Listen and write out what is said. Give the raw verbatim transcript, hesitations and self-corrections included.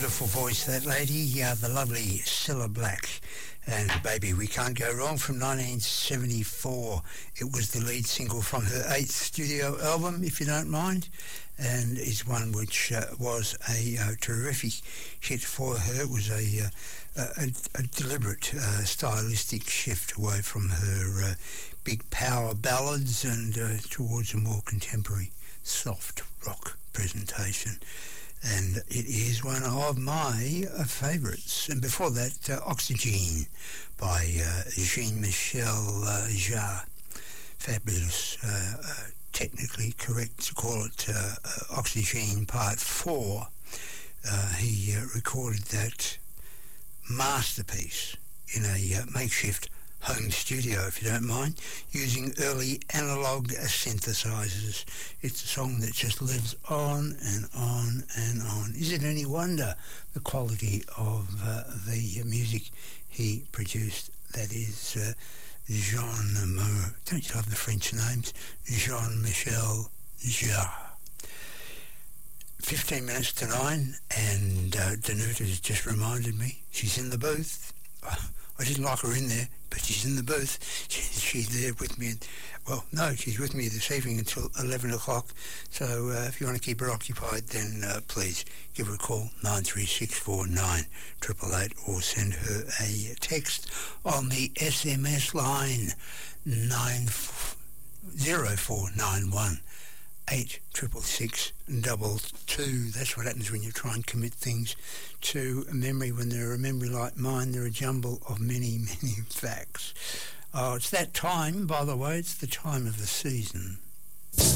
Beautiful voice, that lady, uh, the lovely Cilla Black. And Baby We Can't Go Wrong from nineteen seventy-four. It was the lead single from her eighth studio album, if you don't mind, and is one which uh, was a uh, terrific hit for her. It was a, uh, a, a deliberate uh, stylistic shift away from her uh, big power ballads and uh, towards a more contemporary soft rock presentation. And it is one of my uh, favourites. And before that, uh, Oxygen by uh, Jean-Michel uh, Jarre. Fabulous, uh, uh, technically correct to call it uh, uh, Oxygen Part four. Uh, he uh, recorded that masterpiece in a uh, makeshift home studio, if you don't mind, using early analogue synthesizers. It's a song that just lives on and on and on. Is it any wonder the quality of uh, the music he produced? That is uh, Jean Mo. Don't you love the French names? Jean-Michel Jarre. Fifteen minutes to nine, and uh, Danuta just reminded me she's in the booth. I didn't like her in there, but she's in the booth. She, she's there with me. And, well, no, she's with me this evening until eleven o'clock. So uh, if you want to keep her occupied, then uh, please give her a call, nine three six four nine eight eight eight, or send her a text on the S M S line nine zero four nine one eight triple six double two. That's what happens when you try and commit things to a memory. When they're a memory like mine, they're a jumble of many, many facts. Oh, it's that time, by the way. It's the time of the season